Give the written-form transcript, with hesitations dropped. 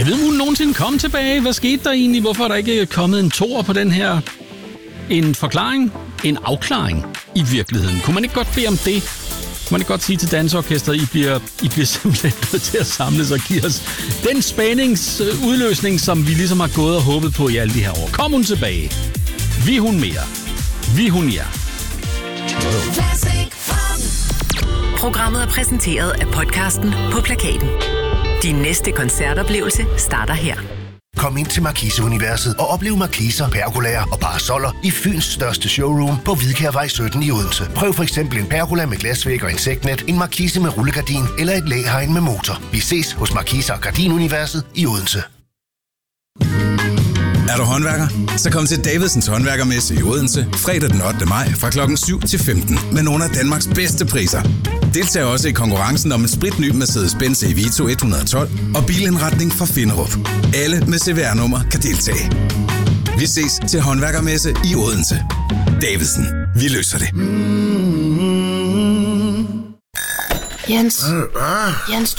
Kan Vedmulen nogensinde komme tilbage? Hvad skete der egentlig? Hvorfor er der ikke kommet en toer på den her? En forklaring? En afklaring i virkeligheden. Kunne man ikke godt bede om det? Kunne man ikke godt sige til danseorkestret, I bliver simpelthen nødt til at samles og give os den spændingsudløsning, som vi ligesom har gået og håbet på i alle de her år. Kom hun tilbage. Vi hun mere. Vi hun jer. Programmet er præsenteret af podcasten På Plakaten. Din næste koncertoplevelse starter her. Kom ind til Markise-universet og oplev markiser, pergolaer og parasoller i Fyns største showroom på Hvidkærvej 17 i Odense. Prøv for eksempel en pergola med glasvæg og insektnet, en markise med rullegardin eller et læhegn med motor. Vi ses hos Markise og Gardinuniverset i Odense. Er du håndværker? Så kom til Davidsens Håndværkermesse i Odense fredag den 8. maj fra klokken 7 til 15 med nogle af Danmarks bedste priser. Deltag også i konkurrencen om en spritny Mercedes-Benz Evito 112 og bilindretning fra Finderup. Alle med CVR-nummer kan deltage. Vi ses til Håndværkermesse i Odense. Davidsen. Vi løser det. Jens,